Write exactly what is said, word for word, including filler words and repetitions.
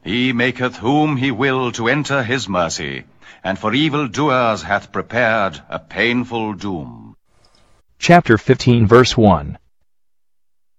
He maketh whom he will to enter his mercy, and for evildoers hath prepared a painful doom. Chapter fifteen, verse one.